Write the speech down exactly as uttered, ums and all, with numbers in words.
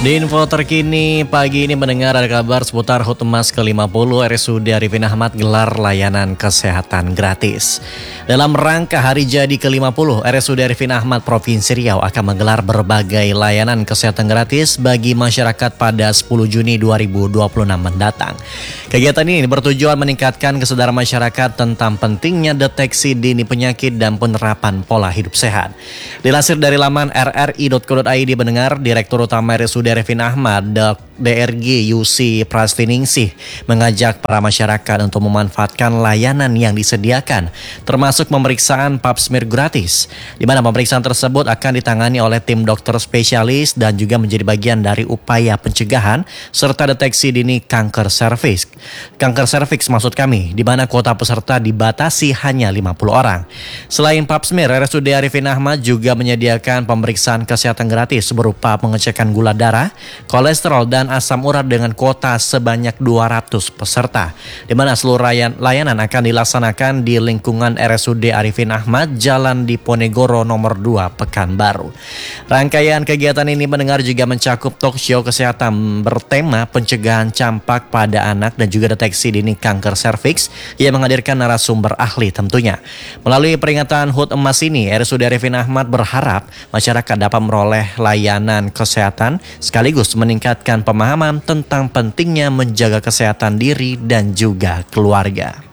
Di info terkini pagi ini mendengar ada kabar seputar H U T Emas ke lima puluh R S U D Arifin Ahmad gelar layanan kesehatan gratis. Dalam rangka hari jadi ke lima puluh, R S U D Arifin Ahmad Provinsi Riau akan menggelar berbagai layanan kesehatan gratis bagi masyarakat pada sepuluh Juni dua ribu dua puluh enam mendatang. Kegiatan ini bertujuan meningkatkan kesadaran masyarakat tentang pentingnya deteksi dini penyakit dan penerapan pola hidup sehat. Dilansir dari laman r r i dot co dot i d mendengar Direktur Utama R S U D Arifin Ahmad, D R G Yusi Prastiningsih, mengajak para masyarakat untuk memanfaatkan layanan yang disediakan, termasuk pemeriksaan pap smear gratis, di mana pemeriksaan tersebut akan ditangani oleh tim dokter spesialis dan juga menjadi bagian dari upaya pencegahan serta deteksi dini kanker serviks. Kanker serviks maksud kami, di mana kuota peserta dibatasi hanya lima puluh orang. Selain pap smear, R S U D Arifin Ahmad juga menyediakan pemeriksaan kesehatan gratis berupa pengecekan gula darah, kolesterol, dan asam urat dengan kuota sebanyak dua ratus peserta, di mana seluruh layanan akan dilaksanakan di lingkungan R S U D Arifin Ahmad, Jalan Diponegoro nomor dua, Pekanbaru. Rangkaian kegiatan ini mendengar juga mencakup talk show kesehatan bertema pencegahan campak pada anak dan juga deteksi dini kanker serviks yang menghadirkan narasumber ahli tentunya. Melalui peringatan H U T Emas ini, R S U D Arifin Ahmad berharap masyarakat dapat meroleh layanan kesehatan sekaligus meningkatkan pemahaman tentang pentingnya menjaga kesehatan diri dan juga keluarga.